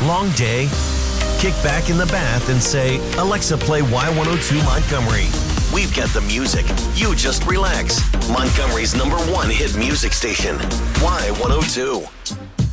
Long day? Kick back in the bath and say, Alexa, play Y102 Montgomery. We've got the music. You just relax. Montgomery's #1 hit music station. Y102.